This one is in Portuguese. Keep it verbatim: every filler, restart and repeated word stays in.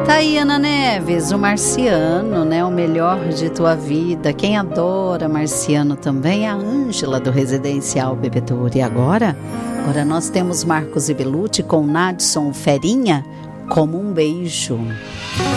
Tá aí, Ana Neves, o Marciano, né? O melhor de tua vida. Quem adora Marciano também é a Ângela do Residencial Bebedouro. E agora? Agora nós temos Marcos e Belucci com Nadson Ferinha, Como um Beijo.